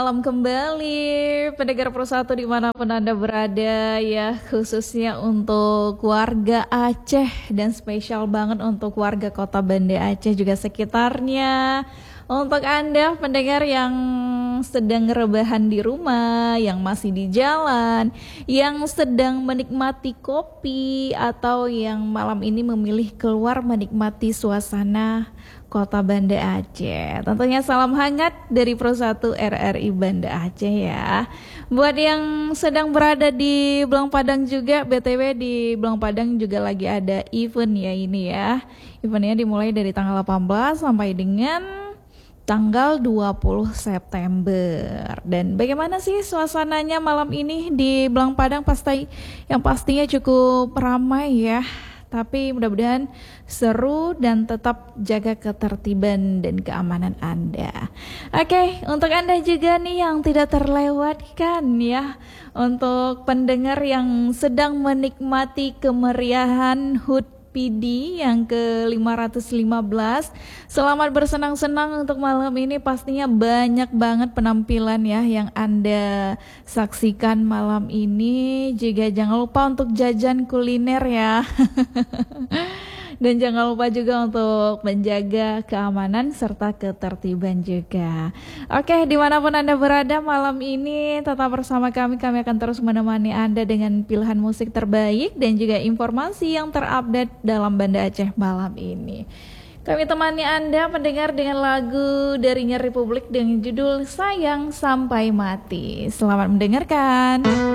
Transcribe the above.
Malam kembali, pendengar Persatu dimanapun Anda berada ya, khususnya untuk warga Aceh dan spesial banget untuk warga Kota Banda Aceh juga sekitarnya. Untuk Anda pendengar yang sedang rebahan di rumah, yang masih di jalan, yang sedang menikmati kopi, atau yang malam ini memilih keluar menikmati suasana Kota Banda Aceh. Tentunya salam hangat dari Persatu RRI Banda Aceh ya. Buat yang sedang berada di Belang Padang juga, BTW di Belang Padang juga lagi ada event ya ini ya. Eventnya dimulai dari tanggal 18 sampai dengan tanggal 20 September. Dan bagaimana sih suasananya malam ini di Belang Padang? Yang pastinya cukup ramai ya. Tapi mudah-mudahan seru dan tetap jaga ketertiban dan keamanan Anda. Oke, untuk Anda juga nih yang tidak terlewatkan ya, untuk pendengar yang sedang menikmati kemeriahan HUT PD yang ke-515. Selamat bersenang-senang untuk malam ini, pastinya banyak banget penampilan ya yang Anda saksikan malam ini. Juga jangan lupa untuk jajan kuliner ya. Dan jangan lupa juga untuk menjaga keamanan serta ketertiban juga. Oke, dimanapun Anda berada malam ini, tetap bersama kami. Kami akan terus menemani Anda dengan pilihan musik terbaik dan juga informasi yang terupdate dalam Banda Aceh malam ini. Kami temani Anda mendengar dengan lagu dari Republik dengan judul Sayang Sampai Mati. Selamat mendengarkan.